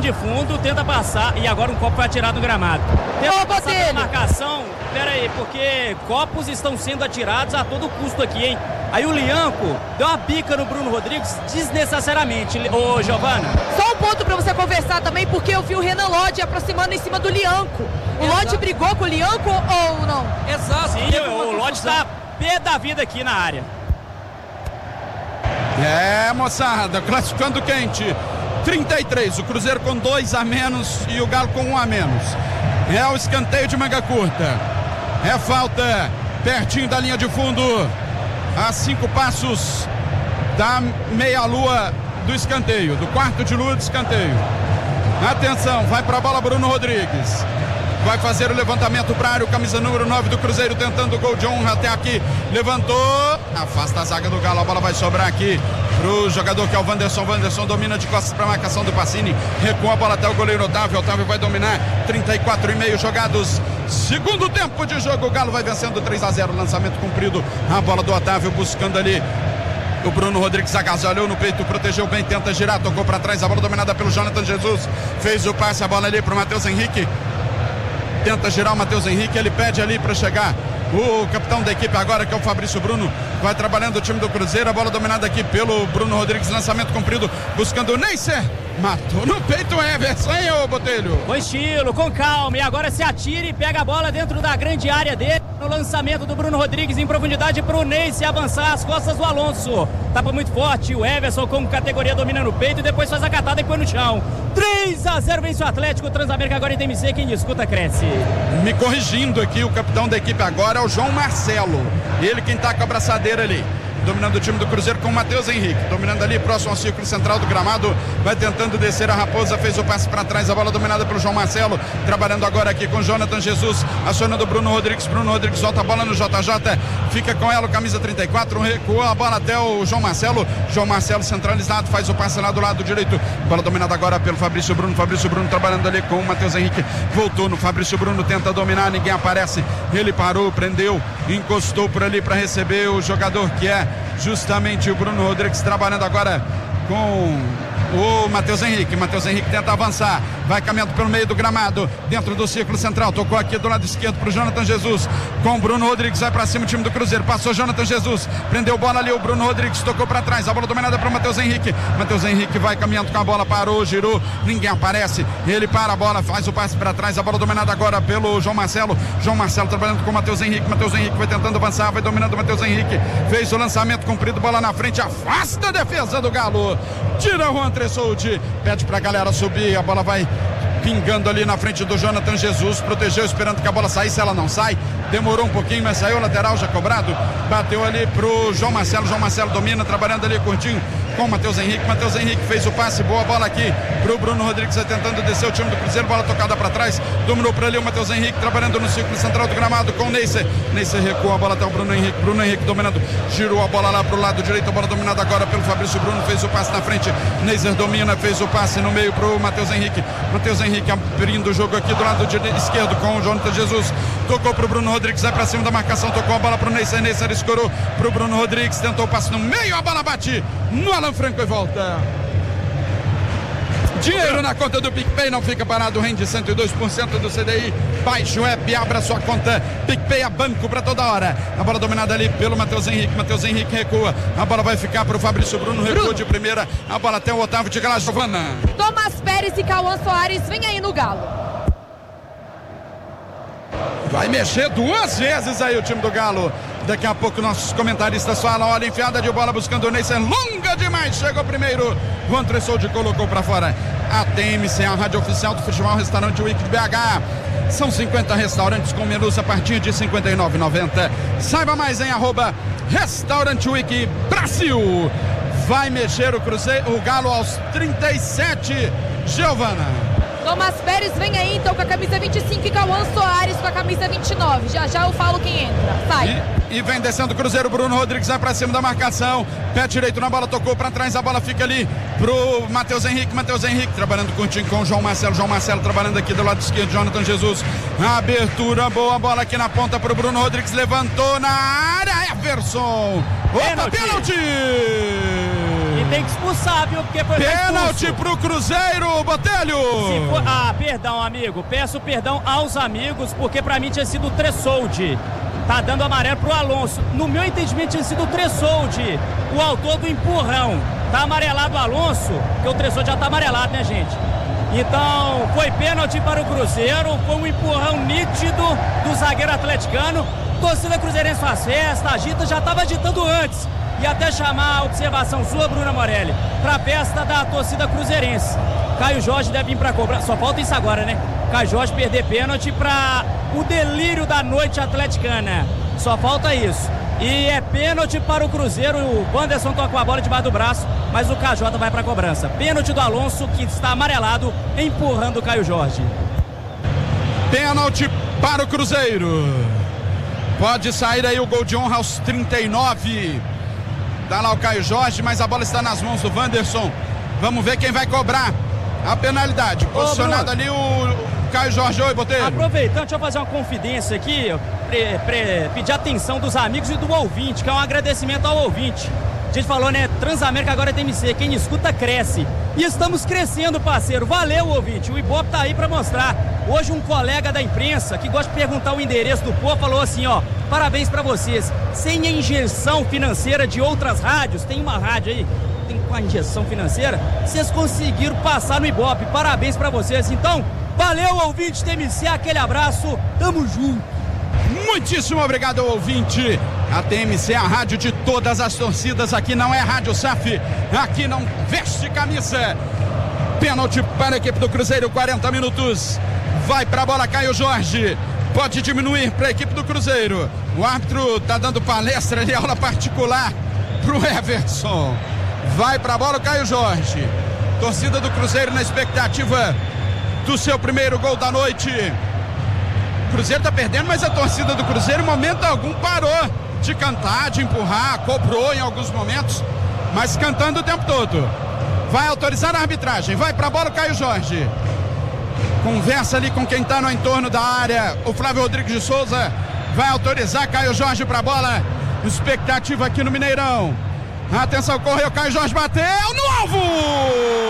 de fundo, tenta passar e agora um copo foi atirado no gramado. Tenta passar pela marcação, pera aí, porque copos estão sendo atirados a todo custo aqui, hein? Aí o Lianco deu uma bica no Bruno Rodrigues desnecessariamente. Ô, Giovana. Só um ponto pra você conversar também, porque eu vi o Renan Lodge aproximando em cima do Lianco. O Lodge brigou com o Lianco ou não? Exato. Sim, o Lodge tá pé da vida aqui na área. Moçada, classificando quente. 33, o Cruzeiro com 2 a menos e o Galo com 1 a menos. É o escanteio de manga curta. É falta pertinho da linha de fundo. A 5 passos da meia-lua do escanteio, do quarto de lua do escanteio. Atenção, vai para a bola Bruno Rodrigues. Vai fazer o levantamento para a área, o camisa número 9 do Cruzeiro tentando o gol de honra até aqui. Levantou, afasta a zaga do Galo, a bola vai sobrar aqui pro jogador que é o Wanderson. Wanderson domina de costas para a marcação do Pacini. Recua a bola até o goleiro Otávio. Otávio vai dominar, 34,5 jogados. Segundo tempo de jogo, o Galo vai vencendo 3 a 0. Lançamento cumprido, a bola do Otávio buscando ali. O Bruno Rodrigues agasalhou no peito, protegeu bem, tenta girar, tocou para trás, a bola dominada pelo Jonathan Jesus. Fez o passe, a bola ali pro Matheus Henrique. Tenta girar o Matheus Henrique, ele pede ali para chegar o capitão da equipe agora, que é o Fabrício Bruno. Vai trabalhando o time do Cruzeiro, a bola dominada aqui pelo Bruno Rodrigues, lançamento cumprido, buscando o Neisser. Matou no peito o Everson, hein, ô Botelho? Com estilo, com calma, e agora se atira e pega a bola dentro da grande área dele. No lançamento do Bruno Rodrigues em profundidade pro Ney se avançar às costas do Alonso. Tapa muito forte, o Everson com categoria domina no peito e depois faz a catada e põe no chão. 3 a 0 vence o Atlético. Transamérica agora em TMC, quem discuta cresce. Me corrigindo aqui, o capitão da equipe agora é o João Marcelo. Ele quem tá com a abraçadeira ali. Dominando o time do Cruzeiro com o Matheus Henrique. Dominando ali próximo ao círculo central do gramado. Vai tentando descer a Raposa. Fez o passe para trás. A bola dominada pelo João Marcelo. Trabalhando agora aqui com o Jonathan Jesus. Acionando o Bruno Rodrigues. Bruno Rodrigues solta a bola no JJ. Fica com ela o camisa 34. Recuou a bola até o João Marcelo. João Marcelo centralizado. Faz o passe lá do lado direito. Bola dominada agora pelo Fabrício Bruno. Fabrício Bruno trabalhando ali com o Matheus Henrique. Voltou no Fabrício Bruno. Tenta dominar. Ninguém aparece. Ele parou, prendeu. Encostou por ali para receber o jogador que é justamente o Bruno Rodrigues, trabalhando agora com o Matheus Henrique. Matheus Henrique tenta avançar, vai caminhando pelo meio do gramado, dentro do círculo central, tocou aqui do lado esquerdo pro Jonathan Jesus, com o Bruno Rodrigues, vai pra cima o time do Cruzeiro, passou Jonathan Jesus, prendeu bola ali, o Bruno Rodrigues tocou pra trás, a bola dominada pro Matheus Henrique. Matheus Henrique vai caminhando com a bola, parou, girou, ninguém aparece, ele para a bola, faz o passe pra trás, a bola dominada agora pelo João Marcelo. João Marcelo trabalhando com o Matheus Henrique. Matheus Henrique vai tentando avançar, vai dominando o Matheus Henrique, fez o lançamento comprido, bola na frente, afasta a defesa do Galo, tira o Juan Tressoldi, pede pra galera subir, a bola vai pingando ali na frente do Jonathan Jesus, protegeu esperando que a bola saísse, ela não sai, demorou um pouquinho, mas saiu, lateral já cobrado, bateu ali pro João Marcelo domina, trabalhando ali curtinho com o Matheus Henrique. Matheus Henrique fez o passe, boa bola aqui pro Bruno Rodrigues, tentando descer o time do Cruzeiro, bola tocada para trás, dominou por ali o Matheus Henrique, trabalhando no círculo central do gramado com o Neisser. Neisser recua a bola até o Bruno Henrique dominando, girou a bola lá pro lado direito, a bola dominada agora pelo Fabrício Bruno, fez o passe na frente, Neisser domina, fez o passe no meio pro Matheus Henrique. Matheus Henrique abrindo o jogo aqui do lado esquerdo com o Jonathan Jesus, tocou pro Bruno Rodrigues, vai pra cima da marcação, tocou a bola pro Neisser, Neisser escorou pro Bruno Rodrigues, tentou o passe no meio, a bola bate no Alan Franco e volta. Dinheiro na conta do PicPay, não fica parado, rende 102% do CDI. Baixe o app, abra sua conta. PicPay é banco para toda hora. A bola dominada ali pelo Matheus Henrique. Matheus Henrique recua. A bola vai ficar para o Fabrício Bruno. Recua de primeira. A bola até o Otávio de Galá, Giovana. Tomás Pérez e Cauã Soares, vem aí no Galo. Vai mexer 2 vezes aí o time do Galo. Daqui a pouco nossos comentaristas falam, olha, enfiada de bola buscando o Neisser, longa demais, chegou primeiro, Juan Tressoldi colocou pra fora. A TMC, a rádio oficial do Futebol Restaurante Week de BH. São 50 restaurantes com menus a partir de R$ 59,90. Saiba mais em @Restaurante Week Brasil. Vai mexer o Galo aos 37, Giovana. Tomás Pérez vem aí então com a camisa 25 e Cauã Soares com a camisa 29. Já eu falo quem entra. Sai. E vem descendo o Cruzeiro, Bruno Rodrigues vai pra cima da marcação. Pé direito na bola, tocou pra trás, a bola fica ali pro Matheus Henrique. Matheus Henrique trabalhando curtinho com o João Marcelo. João Marcelo trabalhando aqui do lado esquerdo, Jonathan Jesus. Abertura boa, bola aqui na ponta pro Bruno Rodrigues, levantou na área, Everson. Opa, pênalti! tem que expulsar, viu? Porque foi pênalti pro Cruzeiro, Botelho. Perdão, amigo. Peço perdão aos amigos, porque pra mim tinha sido o Tressoldi. Tá dando amarelo pro Alonso. No meu entendimento tinha sido o Tressoldi, o autor do empurrão. Tá amarelado o Alonso, porque o Tressoldi já tá amarelado, né, gente? Então, foi pênalti para o Cruzeiro, foi um empurrão nítido do zagueiro atleticano. Torcida cruzeirense faz festa, agita, já estava agitando antes. E até chamar a observação sua, Bruna Morelli, para a festa da torcida cruzeirense. Caio Jorge deve vir para cobrar, só falta isso agora, né? Caio Jorge perder pênalti para o delírio da noite atleticana. Só falta isso. E é pênalti para o Cruzeiro. O Wanderson toca a bola debaixo do braço, mas o KJ vai para a cobrança. Pênalti do Alonso, que está amarelado, empurrando o Caio Jorge. Pênalti para o Cruzeiro. Pode sair aí o gol de honra aos 39. Dá lá o Caio Jorge, mas a bola está nas mãos do Wanderson. Vamos ver quem vai cobrar a penalidade. Posicionado ali o Caio Jorge. Oi, Botelho. Aproveitando, deixa eu fazer uma confidência aqui. Pedir atenção dos amigos e do ouvinte, que é um agradecimento ao ouvinte. A gente falou, né? Transamérica agora é TMC. Quem escuta cresce. E estamos crescendo, parceiro. Valeu, ouvinte. O Ibope tá aí pra mostrar. Hoje um colega da imprensa que gosta de perguntar o endereço do povo falou assim, ó: parabéns pra vocês. Sem a injeção financeira de outras rádios, tem uma rádio aí, tem com a injeção financeira, vocês conseguiram passar no Ibope. Parabéns pra vocês. Então, valeu, ouvinte TMC. Aquele abraço. Tamo junto. Muitíssimo obrigado, ouvinte. A TMC é a rádio de todas as torcidas. Aqui não é Rádio SAF, aqui não veste camisa. Pênalti para a equipe do Cruzeiro, 40 minutos. Vai para a bola Caio Jorge. Pode diminuir para a equipe do Cruzeiro. O árbitro tá dando palestra ali, aula particular pro Everson. Vai para a bola o Caio Jorge. Torcida do Cruzeiro na expectativa do seu primeiro gol da noite. O Cruzeiro tá perdendo, mas a torcida do Cruzeiro em momento algum parou de cantar, de empurrar, cobrou em alguns momentos, mas cantando o tempo todo. Vai autorizar a arbitragem, vai pra bola o Caio Jorge. Conversa ali com quem tá no entorno da área, o Flávio Rodrigues de Souza. Vai autorizar Caio Jorge pra bola. Expectativa aqui no Mineirão. Atenção, correu, Caio Jorge bateu no alvo!